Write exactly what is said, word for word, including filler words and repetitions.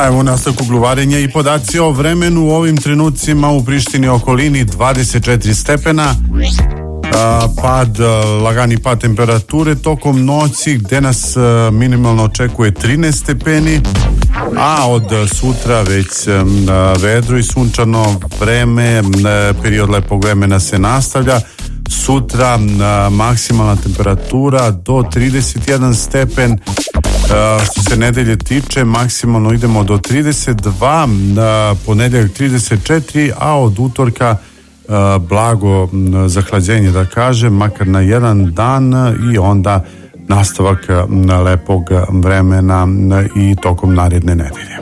A evo u nastavku gluvarenja i podaci o vremenu. U ovim trenucima u Prištini okolini dvadeset četiri stepena, a, pad, lagani pad temperature tokom noći, gde nas a, minimalno očekuje trinaest stepeni, a od sutra već a, vedro i sunčano vreme, a, period lepog vremena se nastavlja. Sutra a, maksimalna temperatura do trideset jedan stepen. Uh, što se nedelje tiče, maksimalno idemo do trideset dva, uh, ponedeljak trideset četiri, a od utorka uh, blago uh, zahlađenje, da kažem, makar na jedan dan, uh, i onda nastavak uh, lepog vremena uh, i tokom naredne nedelje.